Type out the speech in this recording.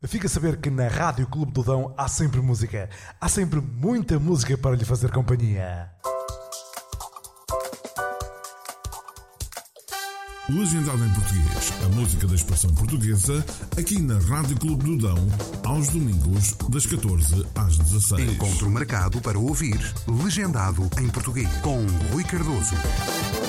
Fica a saber que na Rádio Clube do Dão há sempre música. Há sempre muita música para lhe fazer companhia. Legendado em português, a música da expressão portuguesa, aqui na Rádio Clube do Dão, aos domingos, das 14 às 16. Encontro marcado para ouvir Legendado em português, com Rui Cardoso.